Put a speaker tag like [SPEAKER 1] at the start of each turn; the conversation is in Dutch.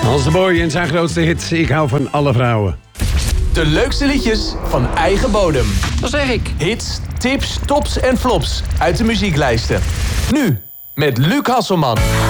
[SPEAKER 1] Als de Boy en zijn grootste hit, Ik hou van alle vrouwen.
[SPEAKER 2] De leukste liedjes van eigen bodem.
[SPEAKER 3] Dat zeg ik.
[SPEAKER 2] Hits, tips, tops en flops uit de muzieklijsten. Nu met Luc Hasselman.